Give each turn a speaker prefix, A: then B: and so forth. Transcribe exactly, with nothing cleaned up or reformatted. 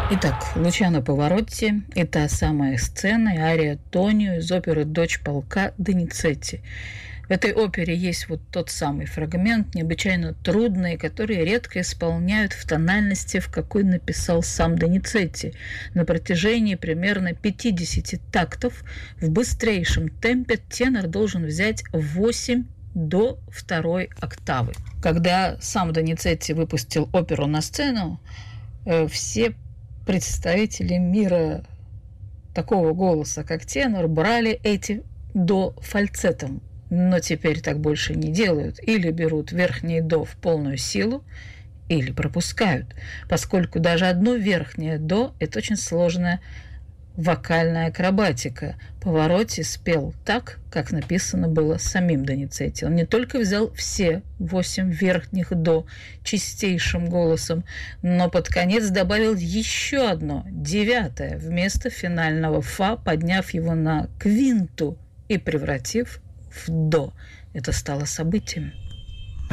A: Итак, Лучано Паваротти и та самая сцена, и ария Тонио из оперы «Дочь полка» Доницетти. В этой опере есть вот тот самый фрагмент, необычайно трудный, который редко исполняют в тональности, в какой написал сам Доницетти. На протяжении примерно пятидесяти тактов в быстрейшем темпе тенор должен взять восемь до второй октавы. Когда сам Доницетти выпустил оперу на сцену, все представители мира такого голоса, как тенор, брали эти до фальцетом. Но теперь так больше не делают. Или берут верхние до в полную силу, или пропускают, поскольку даже одно верхнее до – это очень сложная вокальная акробатика. Паваротти спел так, как написано было самим Доницетти. Он не только взял все восемь верхних до чистейшим голосом, но под конец добавил еще одно, девятое, вместо финального фа, подняв его на квинту и превратив в до. Это стало событием.